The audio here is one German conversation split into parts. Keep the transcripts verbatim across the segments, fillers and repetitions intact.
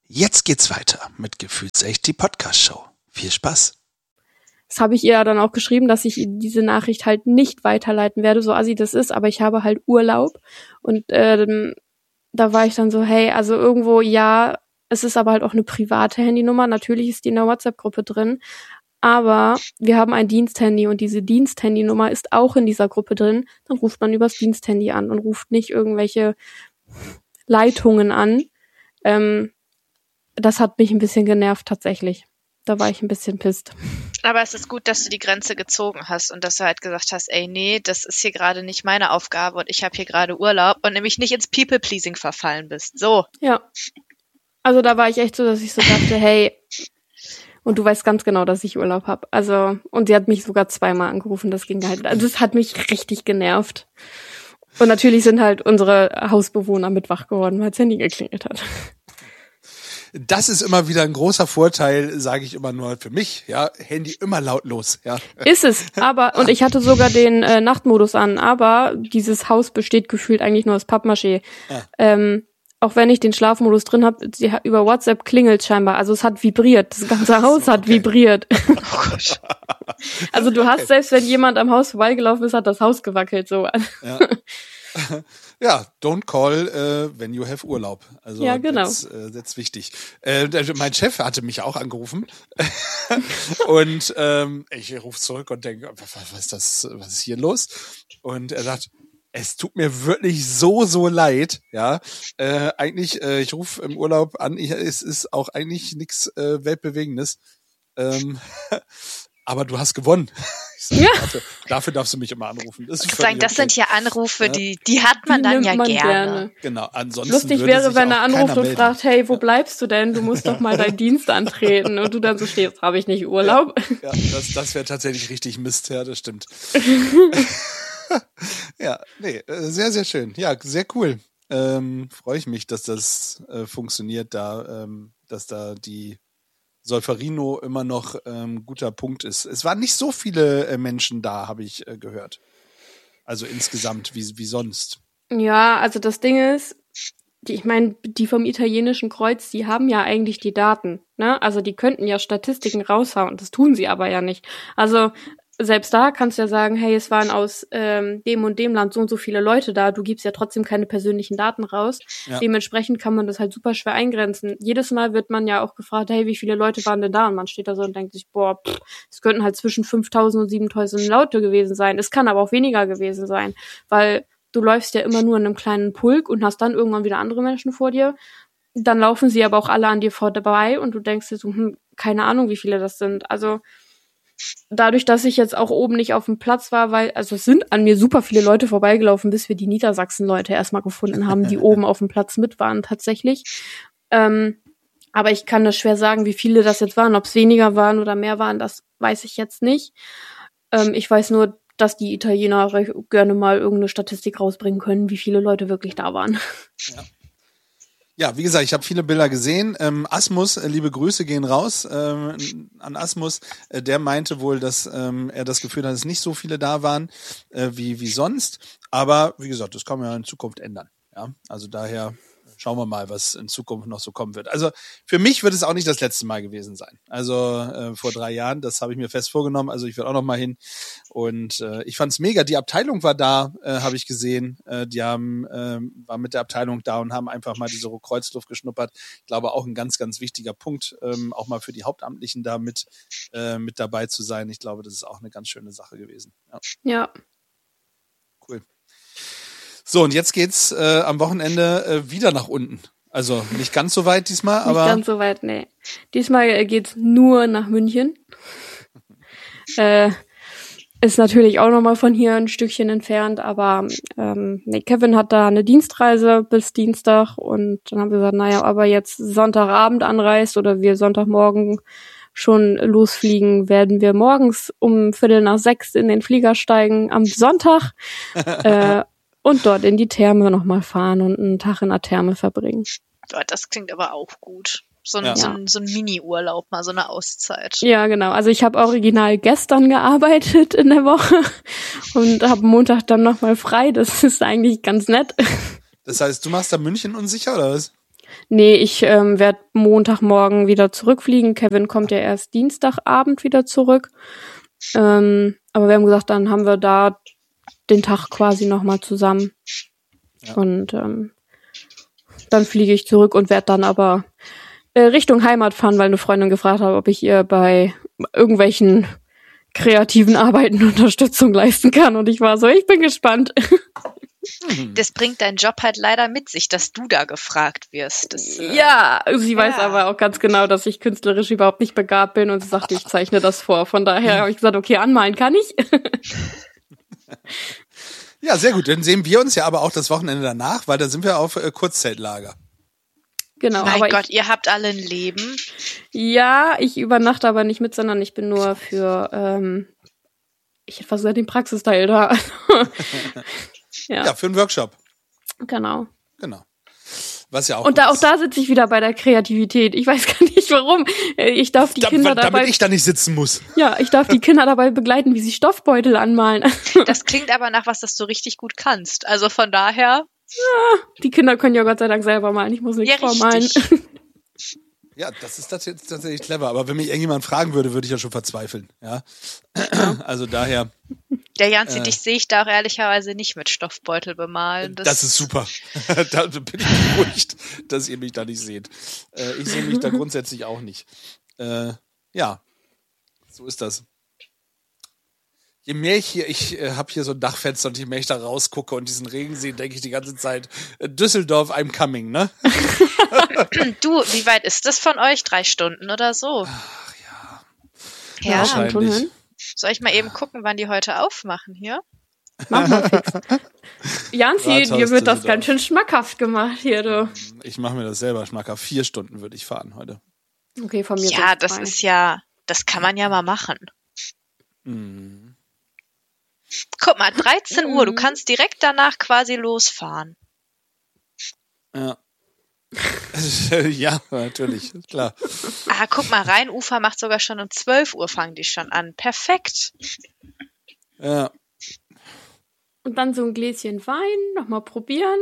Jetzt geht's weiter mit Gefühlsecht, die Podcast-Show. Viel Spaß. Das habe ich ihr dann auch geschrieben, dass ich diese Nachricht halt nicht weiterleiten werde, so assi das ist, aber ich habe halt Urlaub. Und ähm, da war ich dann so, hey, also irgendwo, ja, es ist aber halt auch eine private Handynummer. Natürlich ist die in der WhatsApp-Gruppe drin, aber wir haben ein Diensthandy und diese Diensthandynummer ist auch in dieser Gruppe drin. Dann ruft man übers Diensthandy an und ruft nicht irgendwelche Leitungen an. Ähm, das hat mich ein bisschen genervt tatsächlich. Da war ich ein bisschen pisst. Aber es ist gut, dass du die Grenze gezogen hast und dass du halt gesagt hast, ey, nee, das ist hier gerade nicht meine Aufgabe und ich habe hier gerade Urlaub und nämlich nicht ins People-Pleasing verfallen bist. So. Ja. Also da war ich echt so, dass ich so dachte, hey, und du weißt ganz genau, dass ich Urlaub habe. Also, und sie hat mich sogar zweimal angerufen, das ging halt, also das hat mich richtig genervt. Und natürlich sind halt unsere Hausbewohner mit wach geworden, weil das Handy geklingelt hat. Das ist immer wieder ein großer Vorteil, sage ich immer nur für mich, ja, Handy immer lautlos, ja. Ist es, aber, und ich hatte sogar den äh, Nachtmodus an, aber dieses Haus besteht gefühlt eigentlich nur aus Pappmaché. Ja. Ähm, auch wenn ich den Schlafmodus drin habe, über WhatsApp klingelt scheinbar, also es hat vibriert, das ganze Haus hat okay. vibriert. Oh Gott. Also du hast, okay. selbst wenn jemand am Haus vorbeigelaufen ist, hat das Haus gewackelt, so. Ja. Ja, don't call, uh, when you have Urlaub. Also ja, genau. Das uh, ist wichtig. Äh, mein Chef hatte mich auch angerufen und ähm, ich rufe zurück und denke, was, was ist das, was ist hier los? Und er sagt, es tut mir wirklich so, so leid, ja. Äh, eigentlich, äh, ich rufe im Urlaub an, ich, es ist auch eigentlich nichts äh, Weltbewegendes. Ähm, aber du hast gewonnen. Sag, ja. dafür, dafür darfst du mich immer anrufen. Das, ist sagen, das okay. sind ja Anrufe, ja. die die hat man die dann ja man gerne. gerne. Genau. Ansonsten lustig wäre, wenn er anruft und fragt, hey, wo bleibst du denn? Du musst doch mal deinen Dienst antreten. Und du dann so stehst, habe ich nicht Urlaub? Ja, ja das, das wäre tatsächlich richtig Mist. Ja, das stimmt. Ja, nee, sehr, sehr schön. Ja, sehr cool. Ähm, freue ich mich, dass das äh, funktioniert da, ähm, dass da die Solferino immer noch ähm, guter Punkt ist. Es waren nicht so viele äh, Menschen da, habe ich äh, gehört. Also insgesamt, wie, wie sonst. Ja, also das Ding ist, die, ich meine, die vom italienischen Kreuz, die haben ja eigentlich die Daten, ne? Also die könnten ja Statistiken raushauen, das tun sie aber ja nicht. Also selbst da kannst du ja sagen, hey, es waren aus ähm, dem und dem Land so und so viele Leute da, du gibst ja trotzdem keine persönlichen Daten raus. Ja. Dementsprechend kann man das halt super schwer eingrenzen. Jedes Mal wird man ja auch gefragt, hey, wie viele Leute waren denn da? Und man steht da so und denkt sich, boah, es könnten halt zwischen fünftausend und siebentausend Leute gewesen sein. Es kann aber auch weniger gewesen sein, weil du läufst ja immer nur in einem kleinen Pulk und hast dann irgendwann wieder andere Menschen vor dir. Dann laufen sie aber auch alle an dir vorbei und du denkst dir so, hm, keine Ahnung, wie viele das sind. Also dadurch, dass ich jetzt auch oben nicht auf dem Platz war, weil, also es sind an mir super viele Leute vorbeigelaufen, bis wir die Niedersachsen-Leute erstmal gefunden haben, die oben auf dem Platz mit waren tatsächlich. Ähm, aber ich kann das schwer sagen, wie viele das jetzt waren. Ob es weniger waren oder mehr waren, das weiß ich jetzt nicht. Ähm, ich weiß nur, dass die Italiener gerne mal irgendeine Statistik rausbringen können, wie viele Leute wirklich da waren. Ja. Ja, wie gesagt, ich habe viele Bilder gesehen. Ähm, Asmus, äh, liebe Grüße gehen raus ähm, an Asmus. Äh, der meinte wohl, dass ähm, er das Gefühl hat, dass nicht so viele da waren äh, wie wie sonst. Aber wie gesagt, das kann man ja in Zukunft ändern. Ja, also daher schauen wir mal, was in Zukunft noch so kommen wird. Also für mich wird es auch nicht das letzte Mal gewesen sein. Also äh, vor drei Jahren, das habe ich mir fest vorgenommen. Also ich werde auch noch mal hin. Und äh, ich fand's mega. Die Abteilung war da, äh, habe ich gesehen. Äh, die haben äh, war mit der Abteilung da und haben einfach mal diese Kreuzluft geschnuppert. Ich glaube auch ein ganz, ganz wichtiger Punkt, ähm, auch mal für die Hauptamtlichen da mit äh, mit dabei zu sein. Ich glaube, das ist auch eine ganz schöne Sache gewesen. Ja. Ja. Cool. So, und jetzt geht's äh, am Wochenende äh, wieder nach unten. Also nicht ganz so weit diesmal, aber... Nicht ganz so weit, nee. Diesmal geht's nur nach München. äh, ist natürlich auch nochmal von hier ein Stückchen entfernt, aber ähm, nee, Kevin hat da eine Dienstreise bis Dienstag und dann haben wir gesagt, naja, aber jetzt Sonntagabend anreist oder wir Sonntagmorgen schon losfliegen, werden wir morgens um Viertel nach sechs in den Flieger steigen am Sonntag. äh, Und dort in die Therme nochmal fahren und einen Tag in der Therme verbringen. Das klingt aber auch gut. So ein, Ja. so ein, so ein Mini-Urlaub, mal so eine Auszeit. Ja, genau. Also ich habe original gestern gearbeitet in der Woche und habe Montag dann nochmal frei. Das ist eigentlich ganz nett. Das heißt, du machst da München unsicher, oder was? Nee, ich ähm, werde Montagmorgen wieder zurückfliegen. Kevin kommt ja erst Dienstagabend wieder zurück. Ähm, aber wir haben gesagt, dann haben wir da den Tag quasi nochmal zusammen. Ja. Und ähm, dann fliege ich zurück und werde dann aber äh, Richtung Heimat fahren, weil eine Freundin gefragt hat, ob ich ihr bei irgendwelchen kreativen Arbeiten Unterstützung leisten kann. Und ich war so, ich bin gespannt. Das bringt dein Job halt leider mit sich, dass du da gefragt wirst. Das, äh, ja, sie weiß ja. aber auch ganz genau, dass ich künstlerisch überhaupt nicht begabt bin und sie sagte, ich zeichne das vor. Von daher habe ich gesagt, okay, anmalen kann ich. Ja, sehr gut. Dann sehen wir uns ja aber auch das Wochenende danach, weil da sind wir auf äh, Kurzzeltlager. Genau. Mein aber Gott, ich, ihr habt alle ein Leben. Ja, ich übernachte aber nicht mit, sondern ich bin nur für, ähm, ich hätte fast gesagt, den Praxisteil da. ja. ja, für einen Workshop. Genau. Genau. Was ja auch Und da, auch ist. da sitze ich wieder bei der Kreativität. Ich weiß gar nicht warum. Ich darf die da, Kinder damit dabei. Damit ich da nicht sitzen muss. Ja, ich darf die Kinder dabei begleiten, wie sie Stoffbeutel anmalen. Das klingt aber nach was, das du richtig gut kannst. Also von daher. Ja, die Kinder können ja Gott sei Dank selber malen. Ich muss nichts Ja, vormalen. Ja, das ist tatsächlich, tatsächlich clever. Aber wenn mich irgendjemand fragen würde, würde ich ja schon verzweifeln. Ja, also daher. Der Janzi, äh, dich sehe ich da auch ehrlicherweise nicht mit Stoffbeutel bemalen. Das, das ist super. Da bin ich beruhigt, dass ihr mich da nicht seht. Äh, ich sehe mich da grundsätzlich auch nicht. Äh, ja, so ist das. Je mehr ich hier, ich äh, habe hier so ein Dachfenster und je mehr ich da rausgucke und diesen Regen sehe, denke ich die ganze Zeit, äh, Düsseldorf, I'm coming, ne? Du, wie weit ist das von euch? Drei Stunden oder so? Ach ja. Ja, Wahrscheinlich. Soll ich mal eben gucken, wann die heute aufmachen hier? Mach mal fix. Janzi, Rathaus dir wird das Düsseldorf. ganz schön schmackhaft gemacht hier, du. Ich mache mir das selber schmackhaft. Vier Stunden würde ich fahren heute. Okay, von mir. Ja, das zwei. ist ja, das kann man ja mal machen. Mhm. Guck mal, dreizehn Uhr, du kannst direkt danach quasi losfahren. Ja. Ja, natürlich, klar. Ah, guck mal, Rheinufer macht sogar schon um zwölf Uhr, fangen die schon an. Perfekt. Ja. Und dann so ein Gläschen Wein, nochmal probieren.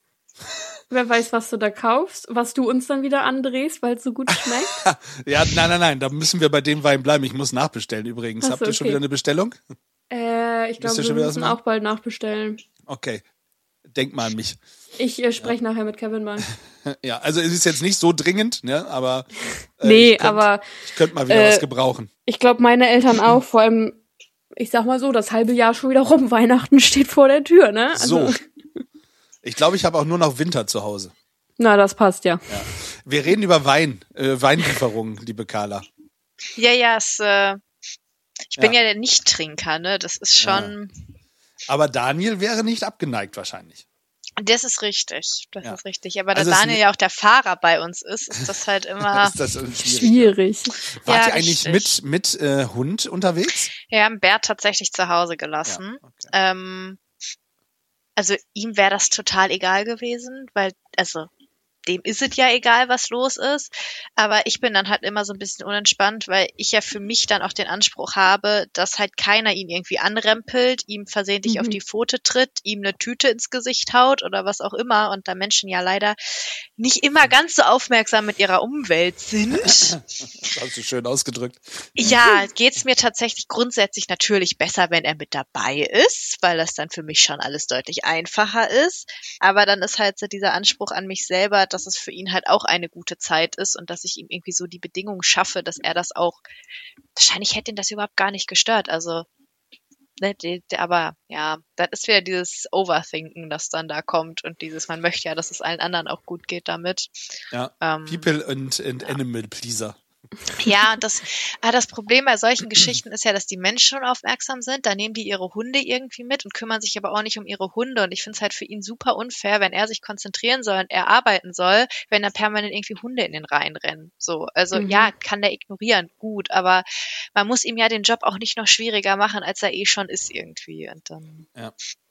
Wer weiß, was du da kaufst, was du uns dann wieder andrehst, weil es so gut schmeckt. Ja, nein, nein, nein, da müssen wir bei dem Wein bleiben. Ich muss nachbestellen übrigens. Ach so, Habt ihr schon okay. wieder eine Bestellung? Äh, ich glaube, ihr wir schon wieder müssen was machen? auch bald nachbestellen. Okay. Denk mal an mich. Ich äh, spreche nachher mit Kevin mal. Ja, also es ist jetzt nicht so dringend, ne, aber äh, Nee, ich könnt, aber ich könnte mal wieder äh, was gebrauchen. ich glaube, meine Eltern auch, vor allem, ich sag mal so, das halbe Jahr schon wieder rum, Weihnachten steht vor der Tür, ne? Also, So. Ich glaube, ich habe auch nur noch Winter zu Hause. na, das passt ja. Ja. Wir reden über Wein, äh, Weinlieferungen, liebe Carla. Ja, ja, es, äh, ich bin Ja. ja der Nicht-Trinker, ne? Das ist schon, Aber Daniel wäre nicht abgeneigt wahrscheinlich. das ist richtig, das Ja. ist richtig. Aber da Also es Daniel ist- ja auch der Fahrer bei uns ist, ist das halt immer, Ist das so schwierig? Schwierig. Wart Ja, ihr eigentlich richtig. mit, mit äh, Hund unterwegs? wir haben Bert tatsächlich zu Hause gelassen. Ja, okay. Ähm, also ihm wäre das total egal gewesen, weil, also dem ist es ja egal, was los ist. Aber ich bin dann halt immer so ein bisschen unentspannt, weil ich ja für mich dann auch den Anspruch habe, dass halt keiner ihn irgendwie anrempelt, ihm versehentlich Mhm. auf die Pfote tritt, ihm eine Tüte ins Gesicht haut oder was auch immer. Und da Menschen ja leider nicht immer ganz so aufmerksam mit ihrer Umwelt sind. Das hast du schön ausgedrückt. Ja, geht's mir tatsächlich grundsätzlich natürlich besser, wenn er mit dabei ist, weil das dann für mich schon alles deutlich einfacher ist. Aber dann ist halt so dieser Anspruch an mich selber, dass es für ihn halt auch eine gute Zeit ist und dass ich ihm irgendwie so die Bedingungen schaffe, dass er das auch, wahrscheinlich hätte ihn das überhaupt gar nicht gestört. Also, ne, die, die, aber ja, das ist wieder dieses Overthinken, das dann da kommt und dieses, man möchte ja, dass es allen anderen auch gut geht damit. Ja. Ähm, People and, and Animal Pleaser. Ja, und das, ah, das Problem bei solchen Geschichten ist ja, dass die Menschen schon aufmerksam sind. Da nehmen die ihre Hunde irgendwie mit und kümmern sich aber auch nicht um ihre Hunde. Und ich finde es halt für ihn super unfair, wenn er sich konzentrieren soll und er arbeiten soll, wenn da permanent irgendwie Hunde in den Reihen rennen. So, also Mhm. ja, kann der ignorieren, gut, aber man muss ihm ja den Job auch nicht noch schwieriger machen, als er eh schon ist irgendwie. Und dann. Ja.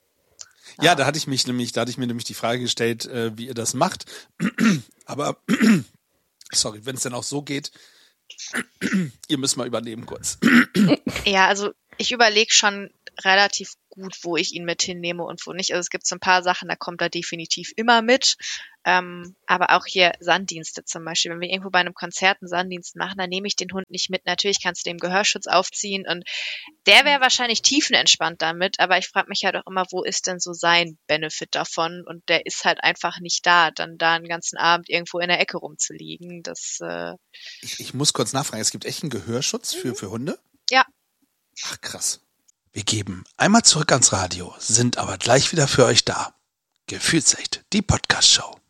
Ja, da hatte ich mich nämlich, da hatte ich mir nämlich die Frage gestellt, äh, wie ihr das macht. Aber sorry, wenn es denn auch so geht, ihr müsst mal übernehmen kurz. Ja, also ich überlege schon, relativ gut, wo ich ihn mit hinnehme und wo nicht. Also es gibt so ein paar Sachen, da kommt er definitiv immer mit. Ähm, aber auch hier Sanddienste zum Beispiel. Wenn wir irgendwo bei einem Konzert einen Sanddienst machen, dann nehme ich den Hund nicht mit. Natürlich kannst du dem Gehörschutz aufziehen und der wäre wahrscheinlich tiefenentspannt damit, aber ich frage mich halt auch immer, wo ist denn so sein Benefit davon? Und der ist halt einfach nicht da, dann da einen ganzen Abend irgendwo in der Ecke rumzuliegen. Das, äh ich, ich muss kurz nachfragen, es gibt echt einen Gehörschutz für, für Hunde? Ja. Ach, krass. Wir geben einmal zurück ans Radio, sind aber gleich wieder für euch da. Gefühlsecht, die Podcast-Show.